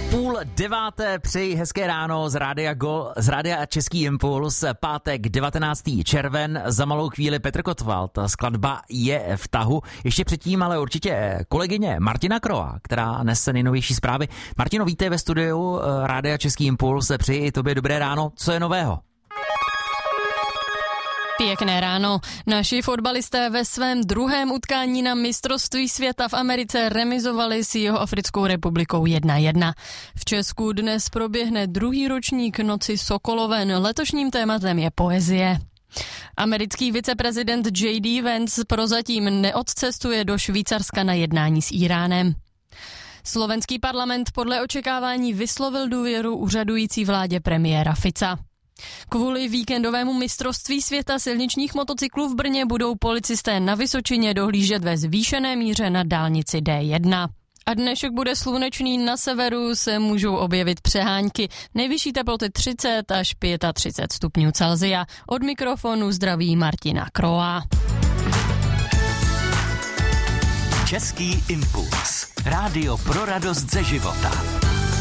8:30 přeji hezké ráno z Rádia Gol, z Rádia Český impuls, pátek 19. červen, za malou chvíli Petr Kotwald, skladba je v tahu, ještě předtím ale určitě kolegyně Martina Kroa, která nese nejnovější zprávy. Martino, vítej ve studiu Rádia Český impuls, přeji i tobě dobré ráno, co je nového? Pěkné ráno. Naši fotbalisté ve svém druhém utkání na mistrovství světa v Americe remizovali s Jihoafrickou republikou 1:1. V Česku dnes proběhne druhý ročník Noci Sokoloven. Letošním tématem je poezie. Americký viceprezident J.D. Vance prozatím neodcestuje do Švýcarska na jednání s Íránem. Slovenský parlament podle očekávání vyslovil důvěru úřadující vládě premiéra Fica. Kvůli víkendovému mistrovství světa silničních motocyklů v Brně budou policisté na Vysočině dohlížet ve zvýšené míře na dálnici D1. A dnešek bude slunečný, na severu se můžou objevit přehánky, nejvyšší teploty 30 až 35 stupňů Celsia. Od mikrofonu zdraví Martina Kroa. Český impuls. Rádio pro radost ze života.